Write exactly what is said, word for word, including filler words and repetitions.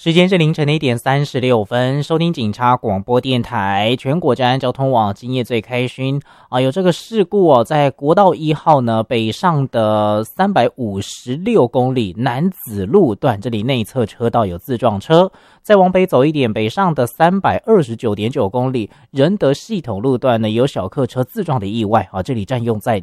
时间是凌晨的一点三十六分，收听警察广播电台全国治安交通网，今夜最开心啊！有这个事故哦，在国道一号呢北上的三百五十六公里南子路段，这里内侧车道有自撞车。再往北走一点，北上的三百二十九点九公里仁德系统路段呢有小客车自撞的意外啊，这里占用在